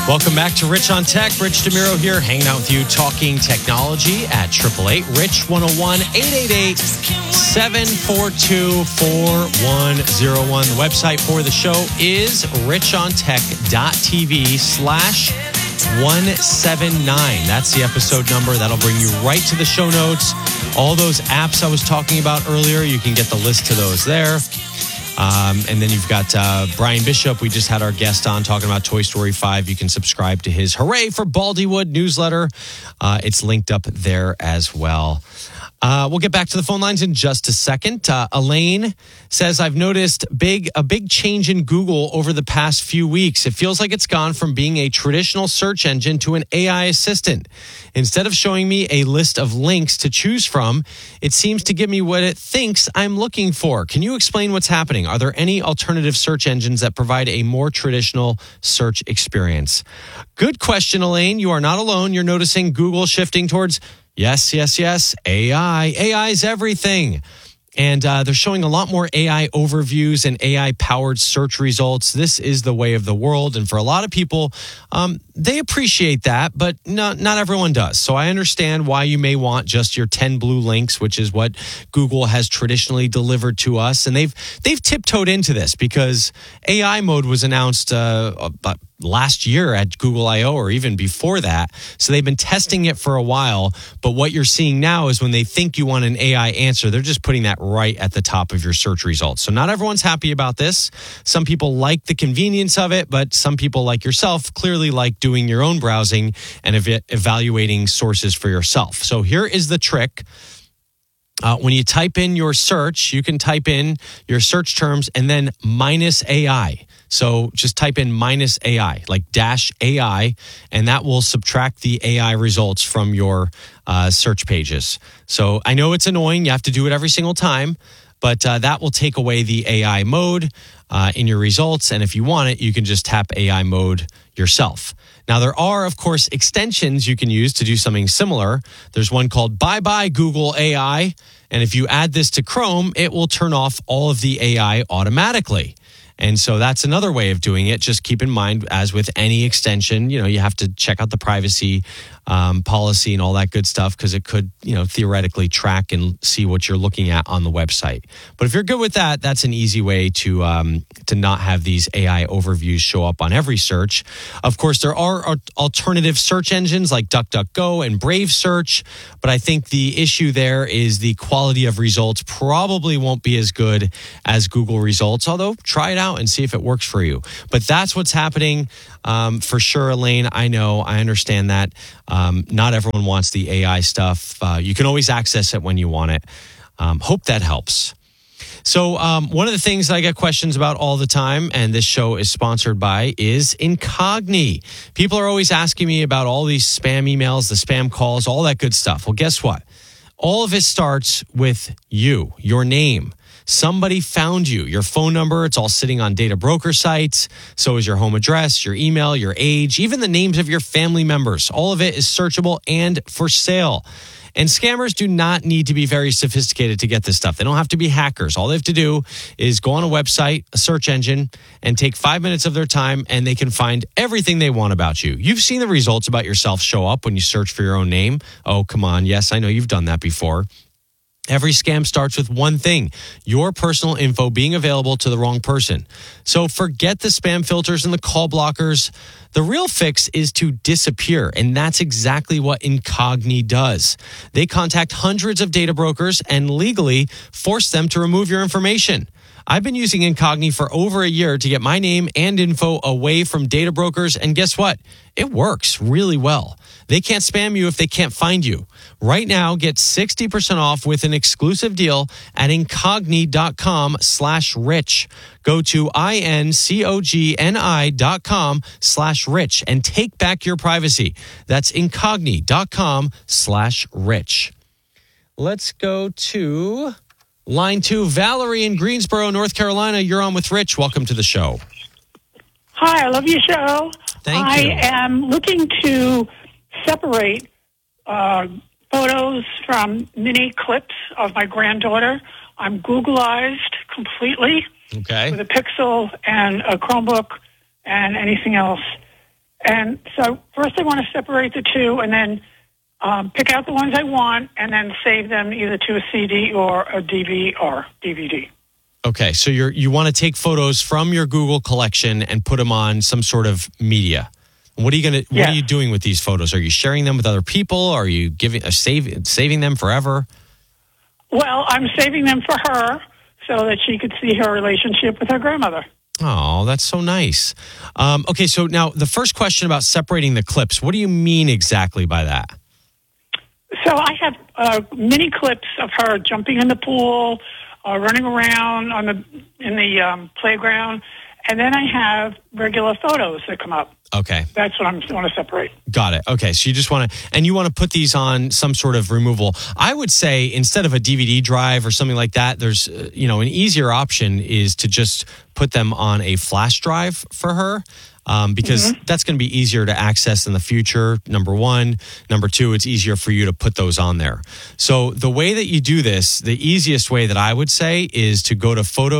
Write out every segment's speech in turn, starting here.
Welcome back to Rich on Tech. Rich DeMiro here, hanging out with you, talking technology at 888-RICH-101, 888-742-4101. The website for the show is richontech.tv/179. That's the episode number. That'll bring you right to the show notes. All those apps I was talking about earlier, you can get the list to those there. And then you've got Brian Bishop. We just had our guest on talking about Toy Story 5. You can subscribe to his Hooray for Baldywood newsletter. It's linked up there as well. We'll get back to the phone lines in just a second. Elaine says, I've noticed a big change in Google over the past few weeks. It feels like it's gone from being a traditional search engine to an AI assistant. Instead of showing me a list of links to choose from, it seems to give me what it thinks I'm looking for. Can you explain what's happening? Are there any alternative search engines that provide a more traditional search experience? Good question, Elaine. You are not alone. You're noticing Google shifting towards yes, AI. AI is everything. And they're showing a lot more AI overviews and AI-powered search results. This is the way of the world. And for a lot of people, they appreciate that, but not everyone does. So I understand why you may want just your 10 blue links, which is what Google has traditionally delivered to us. And they've tiptoed into this because AI mode was announced last year at Google I/O or even before that. So they've been testing it for a while. But what you're seeing now is when they think you want an AI answer, they're just putting that right at the top of your search results. So not everyone's happy about this. Some people like the convenience of it, but some people like yourself clearly like doing your own browsing and evaluating sources for yourself. So here is the trick. When you type in your search, you can type in your search terms and then minus AI. So just type in minus AI, like -AI, and that will subtract the AI results from your search pages. So I know it's annoying. You have to do it every single time, but that will take away the AI mode in your results. And if you want it, you can just tap AI mode yourself. Now, there are, of course, extensions you can use to do something similar. There's one called Bye Bye Google AI. And if you add this to Chrome, it will turn off all of the AI automatically. And so that's another way of doing it. Just keep in mind, as with any extension, you have to check out the privacy policy and all that good stuff because it could, theoretically track and see what you're looking at on the website. But if you're good with that, that's an easy way to not have these AI overviews show up on every search. Of course, there are alternative search engines like DuckDuckGo and Brave Search, but I think the issue there is the quality of results probably won't be as good as Google results, although try it out and see if it works for you. But that's what's happening for sure, Elaine. I know, I understand that. Not everyone wants the AI stuff. You can always access it when you want it. Hope that helps. So one of the things I get questions about all the time, and this show is sponsored by, is Incogni. People are always asking me about all these spam emails, the spam calls, all that good stuff. Well, guess what? All of it starts with you, your name. Somebody found you, your phone number. It's all sitting on data broker sites. So is your home address, your email, your age, even the names of your family members. All of it is searchable and for sale. And scammers do not need to be very sophisticated to get this stuff. They don't have to be hackers. All they have to do is go on a website, a search engine, and take 5 minutes of their time, and they can find everything they want about you. You've seen the results about yourself show up when you search for your own name. Oh, come on. Yes, I know you've done that before. Every scam starts with one thing: your personal info being available to the wrong person. So forget the spam filters and the call blockers. The real fix is to disappear, and that's exactly what Incogni does. They contact hundreds of data brokers and legally force them to remove your information. I've been using Incogni for over a year to get my name and info away from data brokers, and guess what? It works really well. They can't spam you if they can't find you. Right now, get 60% off with an exclusive deal at incogni.com/rich. Go to incogni.com/rich and take back your privacy. That's incogni.com/rich. Let's go to line 2. Valerie in Greensboro, North Carolina. You're on with Rich. Welcome to the show. Hi, I love your show. Thank you. I am looking to separate photos from mini clips of my granddaughter. I'm Googleized completely Okay. with a Pixel and a Chromebook and anything else. And so first I want to separate the two and then pick out the ones I want and then save them either to a CD or a DVD. Okay, so you want to take photos from your Google collection and put them on some sort of media. What are you doing with these photos? Are you sharing them with other people? Are you saving them forever? Well, I'm saving them for her so that she could see her relationship with her grandmother. Oh, that's so nice. Okay, so now the first question about separating the clips. What do you mean exactly by that? So I have mini clips of her jumping in the pool, running around in the playground, and then I have regular photos that come up. Okay. That's what I want to separate. Got it. Okay, so you just want to, and you want to put these on some sort of removable. I would say instead of a DVD drive or something like that, there's, an easier option is to just put them on a flash drive for her. Because that's going to be easier to access in the future, number one. Number two, it's easier for you to put those on there. So the way that you do this, the easiest way that I would say is to go to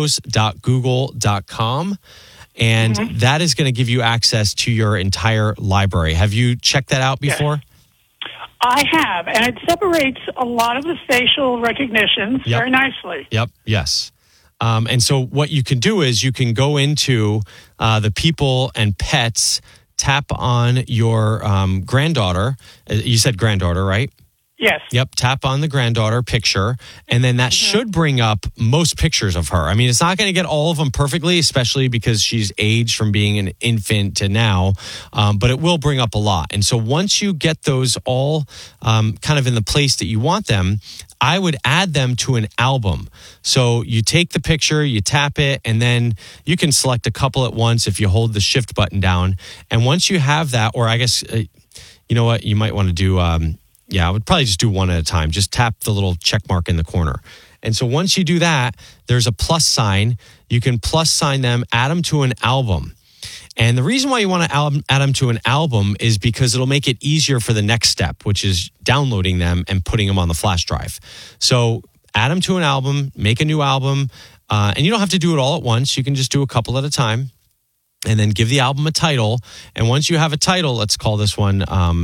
photos.google.com. And that is going to give you access to your entire library. Have you checked that out before? Yes. I have, and it separates a lot of the facial recognitions very nicely. Yep, yes. And so what you can do is you can go into the people and pets, tap on your granddaughter. You said granddaughter, right? Yes. Yep. Tap on the granddaughter picture, and then that should bring up most pictures of her. I mean, it's not going to get all of them perfectly, especially because she's aged from being an infant to now, but it will bring up a lot. And so once you get those all kind of in the place that you want them, I would add them to an album. So you take the picture, you tap it, and then you can select a couple at once if you hold the shift button down. And once you have that, or I guess, you know what, you might want to do... I would probably just do one at a time. Just tap the little check mark in the corner. And so once you do that, there's a plus sign. You can plus sign them, add them to an album. And the reason why you want to add them to an album is because it'll make it easier for the next step, which is downloading them and putting them on the flash drive. So add them to an album, make a new album, and you don't have to do it all at once. You can just do a couple at a time. And then give the album a title. And once you have a title, let's call this one,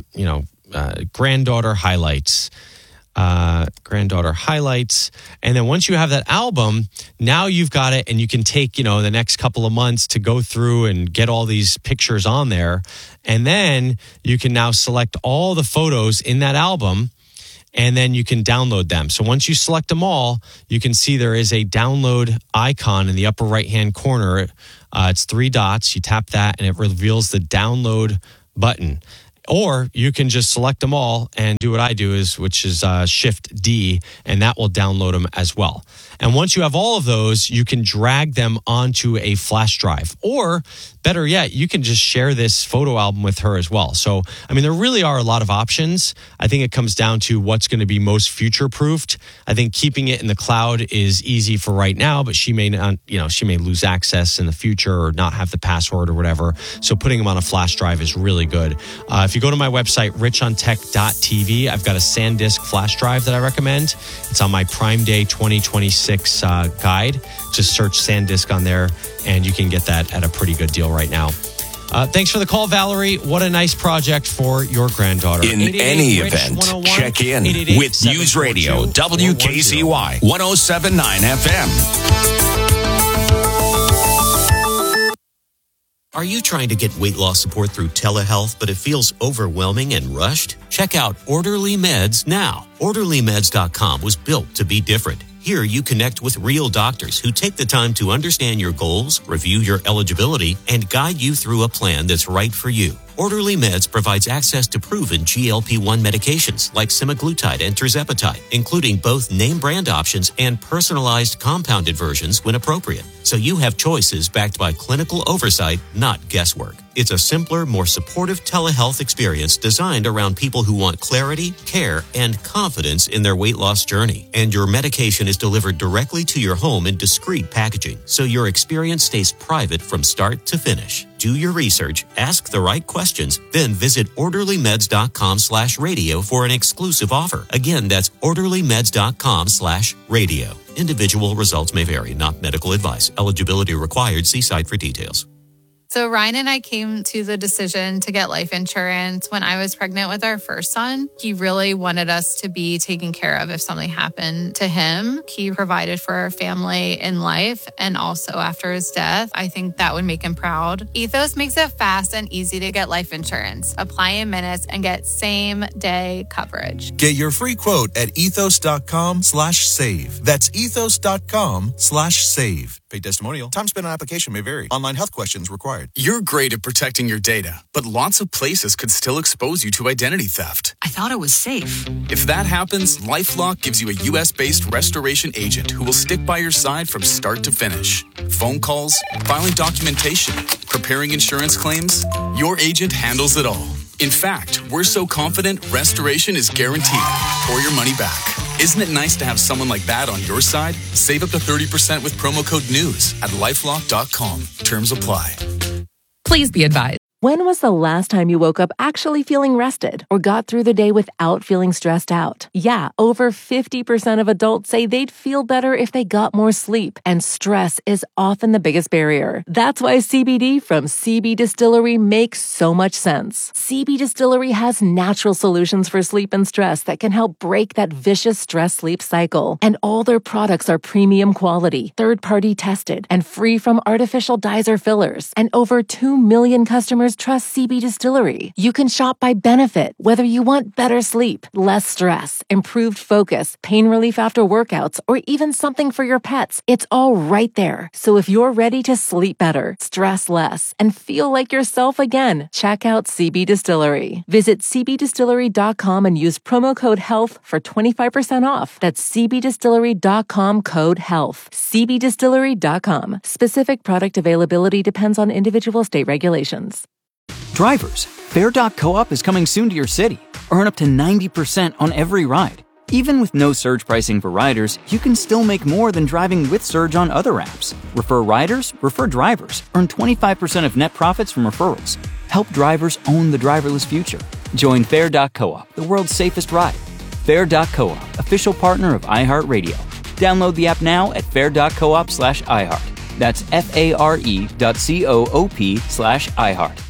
Granddaughter Highlights. Granddaughter Highlights. And then once you have that album, now you've got it, and you can take, the next couple of months to go through and get all these pictures on there. And then you can now select all the photos in that album, and then you can download them. So once you select them all, you can see there is a download icon in the upper right-hand corner. It's 3 dots. You tap that, and it reveals the download button. Or you can just select them all and do what I do, which is Shift D, and that will download them as well. And once you have all of those, you can drag them onto a flash drive. Or better yet, you can just share this photo album with her as well. So, I mean, there really are a lot of options. I think it comes down to what's going to be most future-proofed. I think keeping it in the cloud is easy for right now, but she may not, she may lose access in the future or not have the password or whatever. So putting them on a flash drive is really good. If you go to my website, richontech.tv, I've got a SanDisk flash drive that I recommend. It's on my Prime Day 2026 guide. Just search SanDisk on there, and you can get that at a pretty good deal right now. Thanks for the call, Valerie. What a nice project for your granddaughter. In any event, check in with News Radio WKZY 107.9 FM. Are you trying to get weight loss support through telehealth, but it feels overwhelming and rushed? Check out Orderly Meds now. OrderlyMeds.com was built to be different. Here, you connect with real doctors who take the time to understand your goals, review your eligibility, and guide you through a plan that's right for you. Orderly Meds provides access to proven GLP-1 medications like semaglutide and tirzepatide, including both name brand options and personalized compounded versions when appropriate. So you have choices backed by clinical oversight, not guesswork. It's a simpler, more supportive telehealth experience designed around people who want clarity, care, and confidence in their weight loss journey. And your medication is delivered directly to your home in discreet packaging, so your experience stays private from start to finish. Do your research, ask the right questions, then visit orderlymeds.com/radio for an exclusive offer. Again, that's orderlymeds.com/radio. Individual results may vary, not medical advice. Eligibility required. See site for details. So Ryan and I came to the decision to get life insurance when I was pregnant with our first son. He really wanted us to be taken care of if something happened to him. He provided for our family in life and also after his death. I think that would make him proud. Ethos makes it fast and easy to get life insurance. Apply in minutes and get same-day coverage. Get your free quote at ethos.com/save. That's ethos.com/save. Paid testimonial. Time spent on application may vary. Online health questions required. You're great at protecting your data, but lots of places could still expose you to identity theft. I thought it was safe. If that happens, LifeLock gives you a U.S.-based restoration agent who will stick by your side from start to finish. Phone calls, filing documentation, preparing insurance claims, your agent handles it all. In fact, we're so confident restoration is guaranteed or your money back. Isn't it nice to have someone like that on your side? Save up to 30% with promo code NEWS at LifeLock.com. Terms apply. Please be advised. When was the last time you woke up actually feeling rested or got through the day without feeling stressed out? Yeah, over 50% of adults say they'd feel better if they got more sleep, and stress is often the biggest barrier. That's why CBD from CB Distillery makes so much sense. CB Distillery has natural solutions for sleep and stress that can help break that vicious stress-sleep cycle. And all their products are premium quality, third-party tested, and free from artificial dyes or fillers. And over 2 million customers trust CB Distillery. You can shop by benefit, whether you want better sleep, less stress, improved focus, pain relief after workouts, or even something for your pets. It's all right there. So if you're ready to sleep better, stress less, and feel like yourself again, check out CB Distillery. Visit cbdistillery.com and use promo code HEALTH for 25% off. That's cbdistillery.com code HEALTH. cbdistillery.com. Specific product availability depends on individual state regulations. Drivers, Fare.coop is coming soon to your city. Earn up to 90% on every ride. Even with no surge pricing for riders, you can still make more than driving with Surge on other apps. Refer riders, refer drivers. Earn 25% of net profits from referrals. Help drivers own the driverless future. Join Fare.coop, the world's safest ride. Fare.coop, official partner of iHeartRadio. Download the app now at fare.coop/iHeart. That's FARE.coop/iHeart.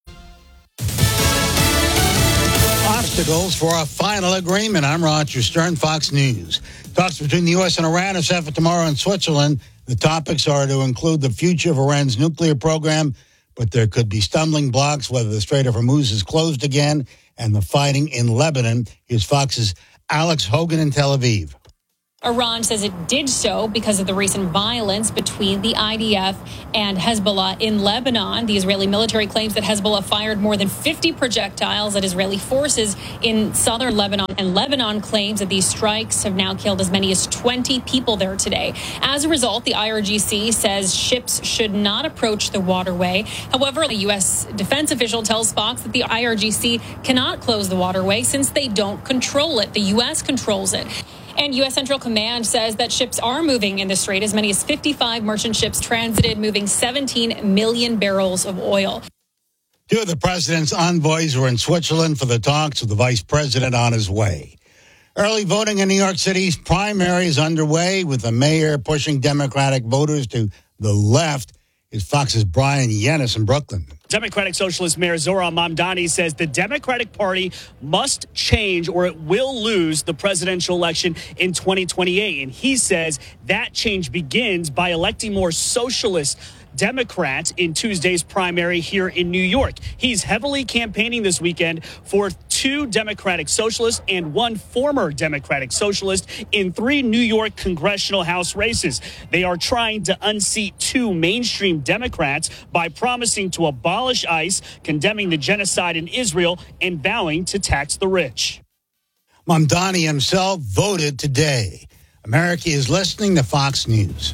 Obstacles for a final agreement. I'm Roger Stern, Fox News. Talks between the U.S. and Iran are set for tomorrow in Switzerland. The topics are to include the future of Iran's nuclear program, but there could be stumbling blocks, whether the Strait of Hormuz is closed again, and the fighting in Lebanon. Here's Fox's Alex Hogan in Tel Aviv. Iran says it did so because of the recent violence between the IDF and Hezbollah in Lebanon. The Israeli military claims that Hezbollah fired more than 50 projectiles at Israeli forces in southern Lebanon, and Lebanon claims that these strikes have now killed as many as 20 people there today. As a result, the IRGC says ships should not approach the waterway. However, a U.S. defense official tells Fox that the IRGC cannot close the waterway since they don't control it. The U.S. controls it. And U.S. Central Command says that ships are moving in the strait. As many as 55 merchant ships transited, moving 17 million barrels of oil. Two of the president's envoys were in Switzerland for the talks with the vice president on his way. Early voting in New York City's primary is underway, with the mayor pushing Democratic voters to the left. Is Fox's Brian Yennis in Brooklyn. Democratic Socialist Mayor Zohran Mamdani says the Democratic Party must change or it will lose the presidential election in 2028. And he says that change begins by electing more socialist Democrats in Tuesday's primary here in New York. He's heavily campaigning this weekend for 2 Democratic Socialists and 1 former Democratic Socialist in 3 New York congressional House races. They are trying to unseat 2 mainstream Democrats by promising to abolish ICE, condemning the genocide in Israel, and vowing to tax the rich. Mamdani himself voted today. America is listening to Fox News.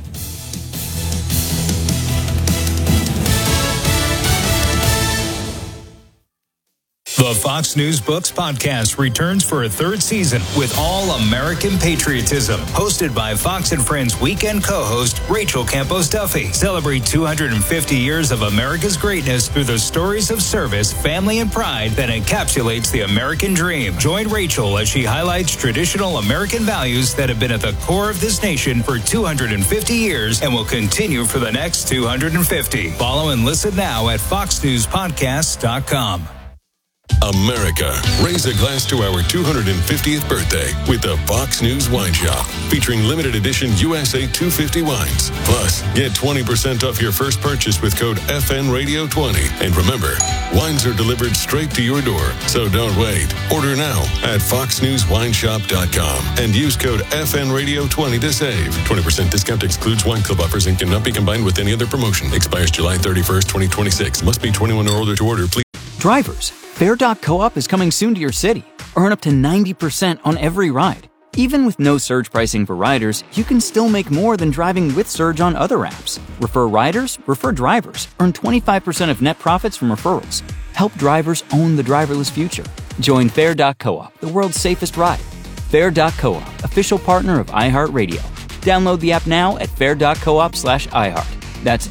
The Fox News Books podcast returns for a third season with all American patriotism. Hosted by Fox and Friends weekend co-host Rachel Campos Duffy. Celebrate 250 years of America's greatness through the stories of service, family, and pride that encapsulates the American dream. Join Rachel as she highlights traditional American values that have been at the core of this nation for 250 years and will continue for the next 250. Follow and listen now at foxnewspodcast.com. America, raise a glass to our 250th birthday with the Fox News Wine Shop, featuring limited edition USA 250 wines. Plus, get 20% off your first purchase with code FNRadio20. And remember, wines are delivered straight to your door, so don't wait. Order now at foxnewswineshop.com and use code FNRadio20 to save. 20% discount excludes wine club offers and cannot be combined with any other promotion. Expires July 31st, 2026. Must be 21 or older to order, please. Drivers, Fair.coop is coming soon to your city. Earn up to 90% on every ride. Even with no surge pricing for riders, you can still make more than driving with surge on other apps. Refer riders, refer drivers. Earn 25% of net profits from referrals. Help drivers own the driverless future. Join Fair.coop, the world's safest ride. Fair.coop, official partner of iHeartRadio. Download the app now at fair.coop/iHeart. That's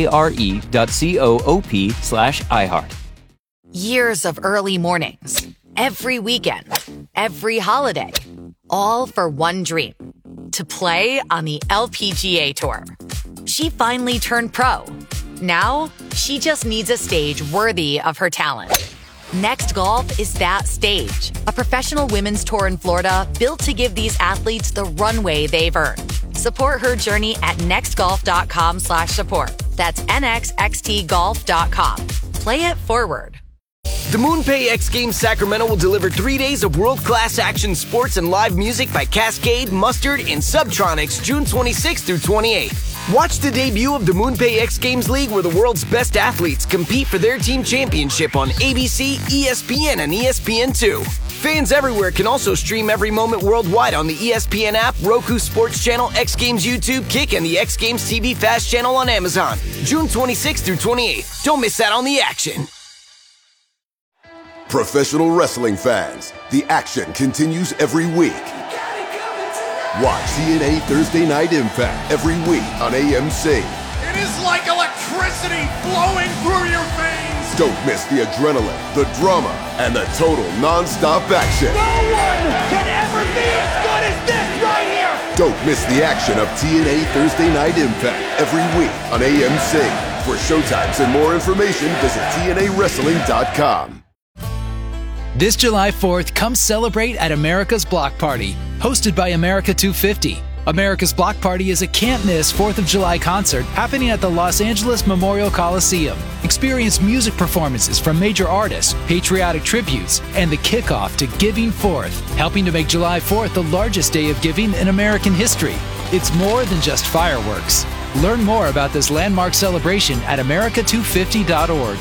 FARE.coop/iHeart. Years of early mornings, every weekend, every holiday, all for one dream, to play on the LPGA Tour. She finally turned pro. Now, she just needs a stage worthy of her talent. Next Golf is that stage, a professional women's tour in Florida built to give these athletes the runway they've earned. Support her journey at nextgolf.com/support. That's nxxtgolf.com. Play it forward. The MoonPay X Games Sacramento will deliver 3 days of world-class action sports and live music by Cascade, Mustard, and Subtronics June 26th through 28th. Watch the debut of the MoonPay X Games League, where the world's best athletes compete for their team championship on ABC, ESPN, and ESPN2. Fans everywhere can also stream every moment worldwide on the ESPN app, Roku Sports Channel, X Games YouTube, Kick, and the X Games TV Fast channel on Amazon. June 26th through 28th. Don't miss out on the action. Professional wrestling fans, the action continues every week. Watch TNA Thursday Night Impact every week on AMC. It is like electricity flowing through your veins. Don't miss the adrenaline, the drama, and the total non-stop action. No one can ever be as good as this right here. Don't miss the action of TNA Thursday Night Impact every week on AMC. For showtimes and more information, visit TNAWrestling.com. This July 4th, come celebrate at America's Block Party, hosted by America 250. America's Block Party is a can't-miss 4th of July concert happening at the Los Angeles Memorial Coliseum. Experience music performances from major artists, patriotic tributes, and the kickoff to Giving Forth, helping to make July 4th the largest day of giving in American history. It's more than just fireworks. Learn more about this landmark celebration at america250.org.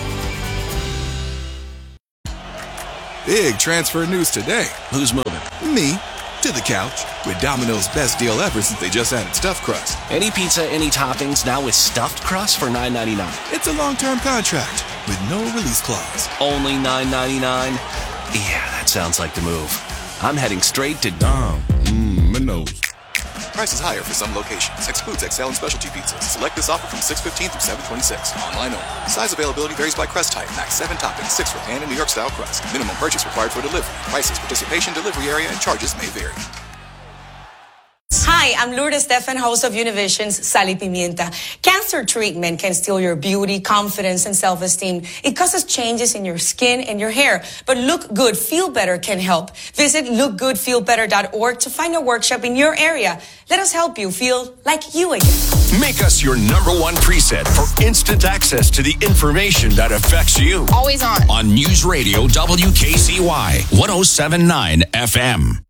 Big transfer news today. Who's moving? Me. To the couch. With Domino's best deal ever since they just added stuffed crust. Any pizza, any toppings, now with stuffed crust for $9.99. It's a long-term contract with no release clause. Only $9.99? Yeah, that sounds like the move. I'm heading straight to Dom. Domino's. Prices higher for some locations. Excludes XL and specialty pizzas. Select this offer from 6/15 through 7/26. Online only. Size availability varies by crust type. Max 7 toppings, 6 for pan and New York style crust. Minimum purchase required for delivery. Prices, participation, delivery area, and charges may vary. Hi, I'm Lourdes Stefan, host of Univision's Sal y Pimienta. Cancer treatment can steal your beauty, confidence, and self-esteem. It causes changes in your skin and your hair. But Look Good, Feel Better can help. Visit lookgoodfeelbetter.org to find a workshop in your area. Let us help you feel like you again. Make us your #1 preset for instant access to the information that affects you. Always on. On News Radio WKCY 107.9 FM.